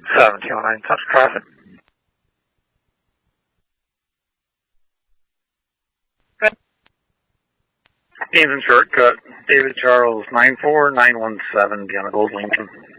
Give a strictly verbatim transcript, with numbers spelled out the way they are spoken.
seven two nine, touch traffic. Gains and shortcut, David Charles, nine four nine one seven, Beyond Gold Lincoln.